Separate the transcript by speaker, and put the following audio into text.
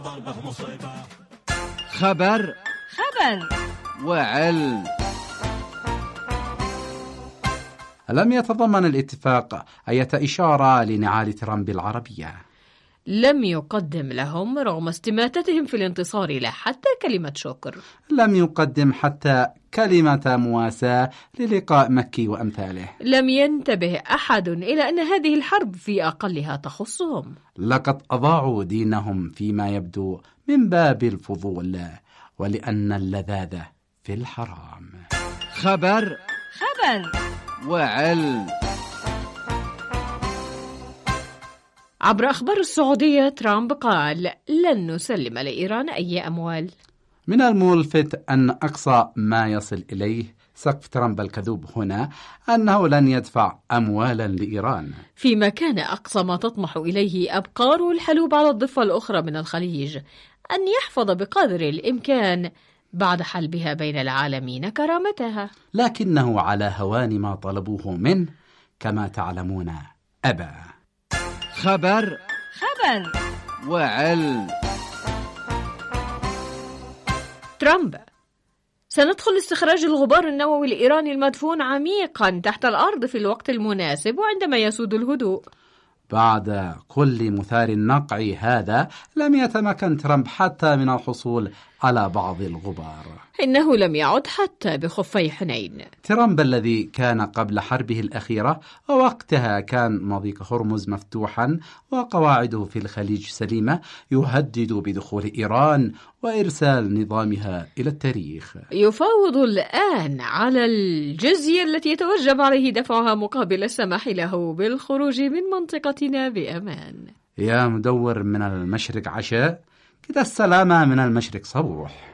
Speaker 1: خبر وعلم. لم يتضمن الاتفاق أي إشارة لنعال ترامب العربية.
Speaker 2: لم يقدم لهم رغم استماتتهم في الانتصار لا حتى كلمة شكر.
Speaker 1: لم يقدم حتى كلمة مواساة للقاء مكي وأمثاله.
Speaker 2: لم ينتبه أحد إلى أن هذه الحرب في أقلها تخصهم.
Speaker 1: لقد أضاعوا دينهم فيما يبدو من باب الفضول، ولأن اللذاذة في الحرام. خبر وعلم.
Speaker 2: عبر أخبار السعودية، ترامب قال: لن نسلم لإيران أي أموال.
Speaker 1: من الملفت أن أقصى ما يصل إليه سقف ترامب الكذوب هنا أنه لن يدفع أموالا لإيران،
Speaker 2: فيما كان أقصى ما تطمح إليه أبقار الحلوب على الضفة الأخرى من الخليج أن يحفظ بقدر الإمكان بعد حلبها بين العالمين كرامتها.
Speaker 1: لكنه على هوان ما طلبوه منه كما تعلمون أبى. خبر وعلم.
Speaker 2: ترامب: سندخل استخراج الغبار النووي الإيراني المدفون عميقا تحت الأرض في الوقت المناسب وعندما يسود الهدوء.
Speaker 1: بعد كل مثار النقع هذا لم يتمكن ترامب حتى من الحصول على بعض الغبار.
Speaker 2: إنه لم يعد حتى بخفي حنين.
Speaker 1: ترامب الذي كان قبل حربه الأخيرة ووقتها كان مضيق هرمز مفتوحا وقواعده في الخليج سليمة يهدد بدخول إيران وإرسال نظامها إلى التاريخ.
Speaker 2: يفاوض الآن على الجزية التي يتوجب عليه دفعها مقابل السماح له بالخروج من منطقتنا بأمان.
Speaker 1: يا مدور من المشرق عشاء، كده السلامة من المشرق صبوح.